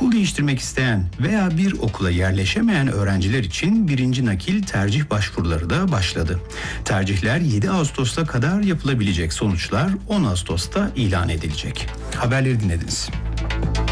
Okul değiştirmek isteyen veya bir okula yerleşemeyen öğrenciler için birinci nakil tercih başvuruları da başladı. Tercihler 7 Ağustos'ta kadar yapılabilecek, sonuçlar 10 Ağustos'ta ilan edilecek. Haberleri dinlediniz.